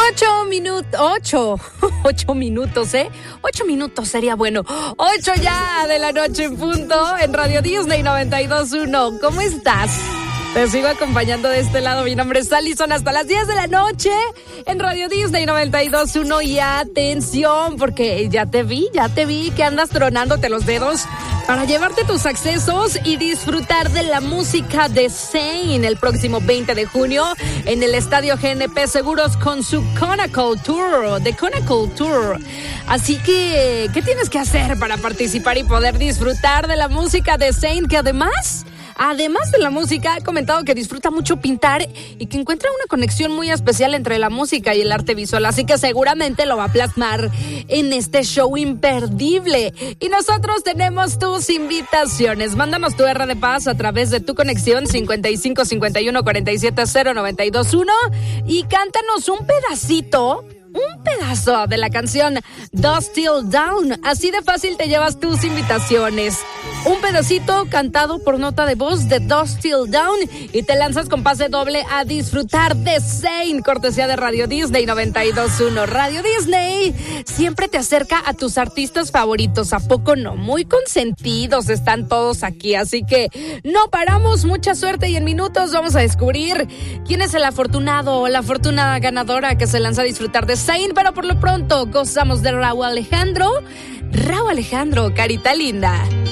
8 minutos, 8 minutos sería bueno. 8 ya de la noche en punto en Radio Disney 92.1. ¿Cómo estás? Te sigo acompañando de este lado. Mi nombre es Alison hasta las 10 de la noche en Radio Disney 92.1. Y atención, porque ya te vi que andas tronándote los dedos para llevarte tus accesos y disfrutar de la música de Zayn el próximo 20 de junio en el Estadio GNP Seguros con su Conacle Tour. Así que, ¿qué tienes que hacer para participar y poder disfrutar de la música de Zayn? Que además de la música, ha comentado que disfruta mucho pintar y que encuentra una conexión muy especial entre la música y el arte visual. Así que seguramente lo va a plasmar en este show imperdible. Y nosotros tenemos tus invitaciones. Mándanos tu R de paz a través de tu conexión 55 51 47 0921 y cántanos un pedazo de la canción Dust Till Dawn. Así de fácil te llevas tus invitaciones. Un pedacito cantado por nota de voz de Dust Till Dawn y te lanzas con pase doble a disfrutar de Zayn, cortesía de Radio Disney 92.1. Radio Disney siempre te acerca a tus artistas favoritos. ¿A poco no? Muy consentidos están todos aquí, así que no paramos. Mucha suerte y en minutos vamos a descubrir quién es el afortunado o la afortunada ganadora que se lanza a disfrutar de Zayn, pero por lo pronto gozamos de Rauw Alejandro, Carita Linda.